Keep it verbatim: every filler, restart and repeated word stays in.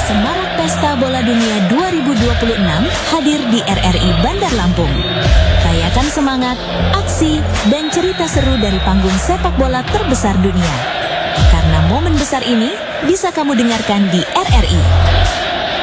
Semarak Pesta Bola Dunia dua ribu dua puluh enam hadir di R R I Bandar Lampung. Rayakan semangat, aksi, dan cerita seru dari panggung sepak bola terbesar dunia. Karena momen besar ini bisa kamu dengarkan di R R I.